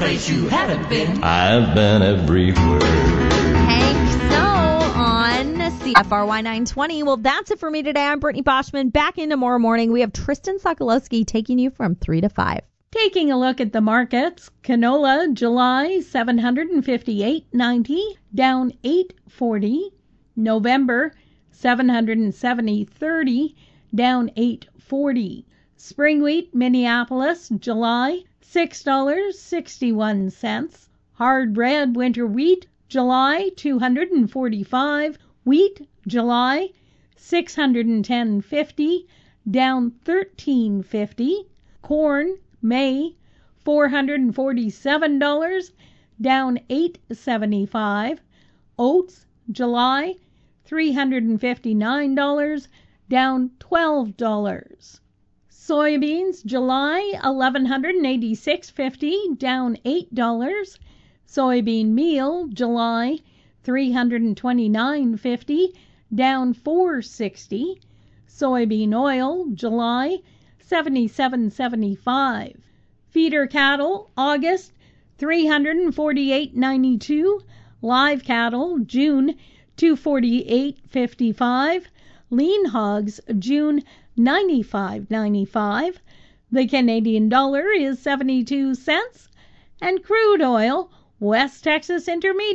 place you haven't been. I've been everywhere. Hank Snow on CFRY 920. Well, that's it for me today. I'm Brittany Boschman. Back in tomorrow morning. We have Tristan Sokolowski taking you from 3 to 5. Taking a look at the markets, canola July $758.90, down $8.40. November $770.30, down $8.40. Spring wheat Minneapolis July $6.61. Hard red winter wheat July $245. Wheat July $610.50, down $13.50. Corn May $447, down $8.75. Oats July $359, down $12. Soybeans July $1,186.50, down $8. Soybean meal July $329.50, down $4.60. Soybean oil July $77.75. Feeder cattle August $348.92. Live cattle June $248.55. Lean hogs June $95.95. The Canadian dollar is 72 cents. And crude oil West Texas Intermediate